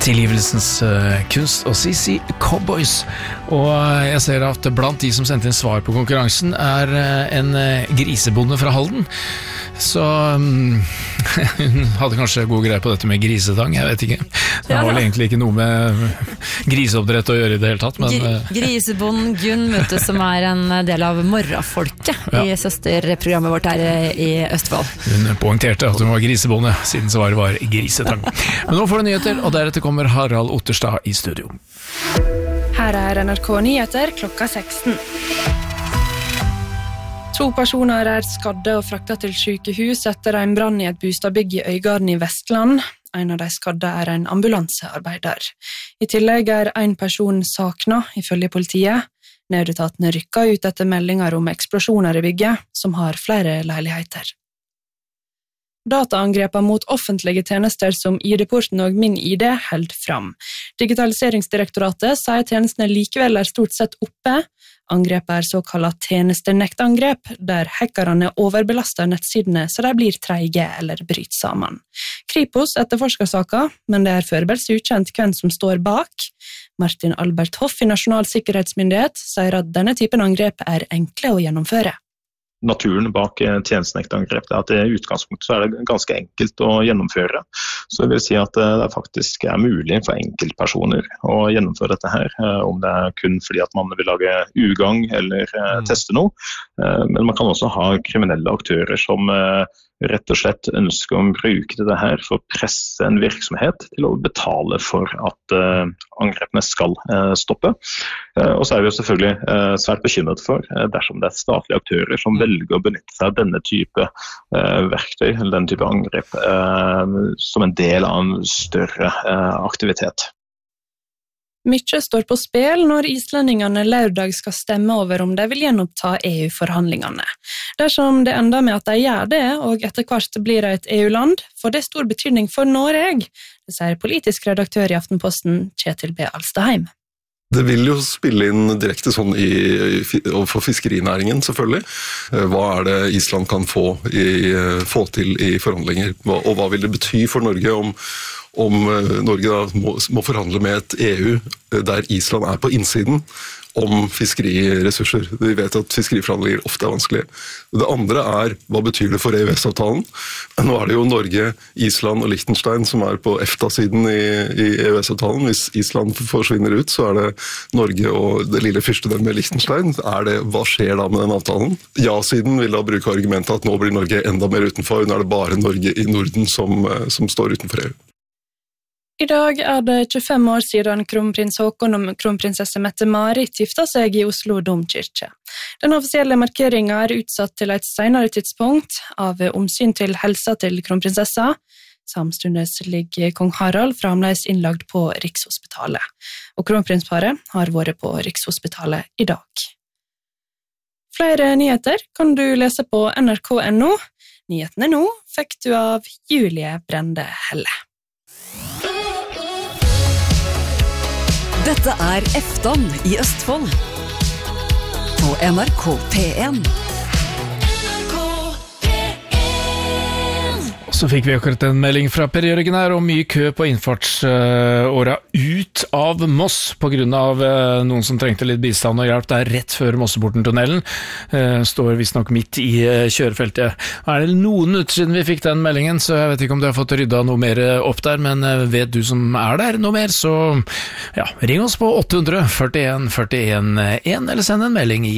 Tilgivelsens kunst og CC Cowboys. Og jeg ser at blant de som sendte inn svar på konkurransen en grisebonde fra Halden. Så hun hadde kanskje god greie på dette med grisetang, jeg vet ikke. Det har vel egentlig ikke noe med griseoppdrett å gjøre i det hele tatt. Men Grisebonden Gunn, som en del av morrafolket i søsterprogrammet vårt her i Østfold. Hun poengterte at hun var grisebonde, siden svaret var grisetang. Men nå får du nyheter, og deretter kommer Harald Otterstad i studio. Her NRK Nyheter klokka 16. 2 personer skadde og fraktet til sykehus etter en brann i et bostadbygg i Øygarden i Vestland. En av de skadde en ambulansearbeider. I tillegg en person saknet, ifølge politiet. Nødetatene rykket ut etter meldinger om eksplosjoner i bygget, som har flere leiligheter. Dataangrepa mot offentlige tjenester som ID-porten og Min-ID held fram. Digitaliseringsdirektoratet sier tjenestene likevel stort sett oppe. Angrepet såkalt tjenestenektangrep, der hackerne overbelaster nettsidene så de blir treige eller bryter sammen. Kripos etterforsker saken, men det foreløpig ukjent hvem som står bak. Martin Albert Hoff i Nasjonal sikkerhetsmyndighet sier at denne typen angrep enkle å gjennomføre. Naturen bak tjenestenektangrep er at i utgangspunktet det ganske enkelt å gjennomføre. Så det vil si at det faktisk mulig for enkeltpersoner å gjennomføre dette her, om det kun fordi at man vil lage ugagn eller teste noe. Men man kan også ha kriminelle aktører som rett og slett ønsker å bruke det her for å presse en virksomhet til å betale for at angrepene skal stoppe. Og så vi jo selvfølgelig svært bekymret for dersom det statlige aktører som velger å benytte seg av denne type verktøy eller denne type angrep som en del av en større aktivitet. Mykje står på spill når islendingene lørdag skal stemme over om de vil gjenoppta EU-forhandlingene. Dersom det ender med at de gjør det, og etter hvert blir det et EU-land, får det stor betydning for Norge, det sier politisk redaktør i Aftenposten Kjetil B. Alstaheim. Det vil jo spille inn direkte sånn for fiskerinæringen, selvfølgelig. Hva det Island kan få til i forhandlinger, og hva vil det bety for Norge om Norge da må forhandle med et EU der Island på innsiden om fiskeriressurser. Vi vet at fiskeriforhandlinger ofte vanskelige. Det andre hva betyr det for EØS-avtalen? Nå det jo Norge, Island og Liechtenstein som på EFTA-siden i EØS-avtalen. Hvis Island forsvinner ut, så det Norge og det lille fyrstedømmet med Liechtenstein. Hva skjer da med den avtalen? Ja-siden vil da bruke argumentet at nå blir Norge enda mer utenfor. Nå det bare Norge i Norden som står utenfor EU. I dag det 25 år siden kronprins Håkon og kronprinsesse Mette-Marit gifta seg i Oslo domkirke. Den offisielle markeringen utsatt til et senere tidspunkt av omsyn til helsa til kronprinsessa. Samtidig ligger kong Harald fremdeles innlagt på Rikshospitalet. Og kronprinsparet har vært på Rikshospitalet i dag. Flere nyheter kan du lese på nrk.no. Nyhetene nå fikk du av Julie Brende Helle. Dette Efton i Østfold på NRK P1. Så fikk vi akkurat en melding fra Per Jørgen her om mye kø på innfartsåra ut av Moss på grunn av noen som trengte litt bistand og hjelp der rett før Mosseporten-tunnelen. Står visst nok midt i kjørefeltet. Det noen minutter siden vi fikk den meldingen, så jeg vet ikke om du har fått rydda noe mer opp der, men vet du som der noe mer, så ring oss på 800 41 41 1 eller send en melding i